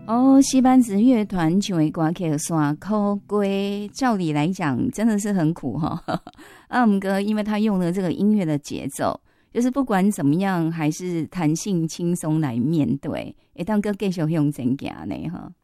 哦，西班子乐团唱的歌曲山口龟，照理来讲真的是很苦哈。啊，不过因为他用了这个音乐的节奏，就是不管怎么样，还是弹性轻松来面对。会当个继续向前行呢哈。